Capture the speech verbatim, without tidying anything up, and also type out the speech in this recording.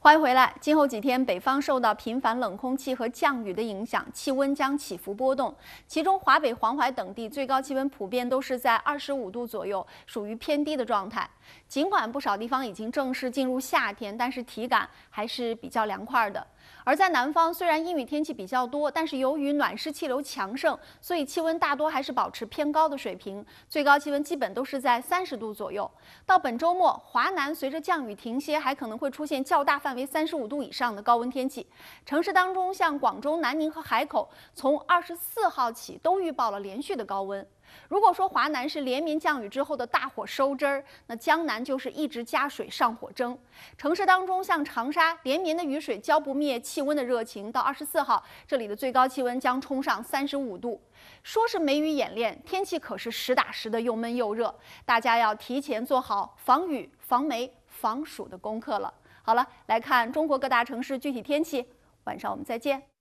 欢迎回来。今后几天，北方受到频繁冷空气和降雨的影响，气温将起伏波动。其中，华北、黄淮等地最高气温普遍都是在二十五度左右，属于偏低的状态。尽管不少地方已经正式进入夏天，但是体感还是比较凉快的。而在南方，虽然阴雨天气比较多，但是由于暖湿气流强盛，所以气温大多还是保持偏高的水平，最高气温基本都是在三十度左右。到本周末，华南随着降雨停歇，还可能会出现较大范围三十五度以上的高温天气。城市当中，像广州、南宁和海口，从二十四号起都预报了连续的高温。如果说华南是连绵降雨之后的大火收汁儿，那江南就是一直加水上火蒸。城市当中，像长沙，连绵的雨水浇不灭气温的热情，到二十四号，这里的最高气温将冲上三十五度。说是梅雨演练，天气可是实打实的又闷又热，大家要提前做好防雨、防霉、防暑的功课了。好了，来看中国各大城市具体天气，晚上我们再见。